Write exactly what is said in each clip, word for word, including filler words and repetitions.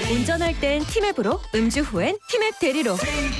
운전할 땐 티맵으로, 음주 후엔 티맵 대리로.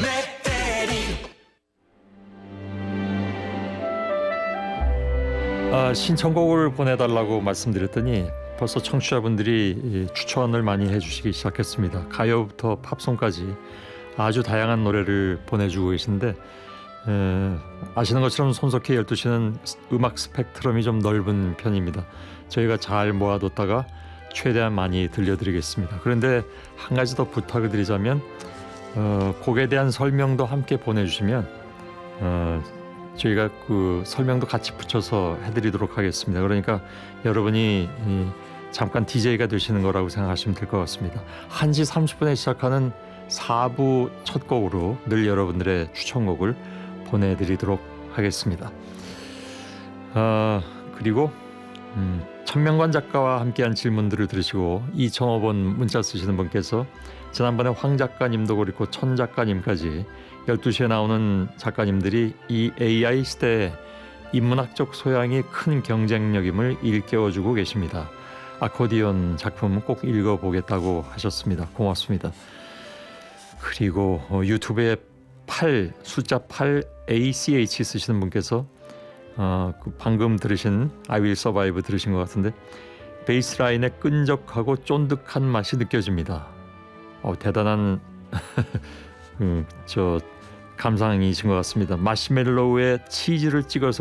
아, 신청곡을 보내달라고 말씀드렸더니 벌써 청취자분들이 추천을 많이 해주시기 시작했습니다. 가요부터 팝송까지 아주 다양한 노래를 보내주고 계신데, 에, 아시는 것처럼 손석희 열두 시는 음악 스펙트럼이 좀 넓은 편입니다. 저희가 잘 모아뒀다가 최대한 많이 들려드리겠습니다. 그런데 한 가지 더 부탁을 드리자면, 어, 곡에 대한 설명도 함께 보내주시면 어, 저희가 그 설명도 같이 붙여서 해드리도록 하겠습니다. 그러니까 여러분이 이 잠깐 디제이가 되시는 거라고 생각하시면 될 것 같습니다. 한 시 삼십 분에 시작하는 사 부 첫 곡으로 늘 여러분들의 추천곡을 보내드리도록 하겠습니다. 어, 그리고 음, 천명관 작가와 함께한 질문들을 들으시고 이천오 번 문자 쓰시는 분께서 지난번에 황 작가님도 그렇고 천 작가님까지 열두 시에 나오는 작가님들이 이 에이아이 시대에 인문학적 소양이 큰 경쟁력임을 일깨워주고 계십니다. 아코디언 작품 꼭 읽어보겠다고 하셨습니다. 고맙습니다. 그리고 어, 유튜브에 팔, 숫자 팔 에이치에이치 쓰시는 분께서 어, 그 방금 들으신 I Will Survive 들으신 것 같은데 베이스라인의 끈적하고 쫀득한 맛이 느껴집니다. 어, 대단한 음, 저 감상이신 것 같습니다. 마시멜로우에 치즈를 찍어서